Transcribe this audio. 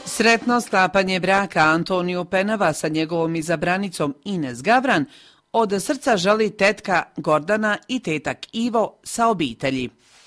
Sretno sklapanje braka Antoniju Penava sa njegovom izabranicom Ines Gavran od srca želi tetka Gordana i tetak Ivo sa obitelji.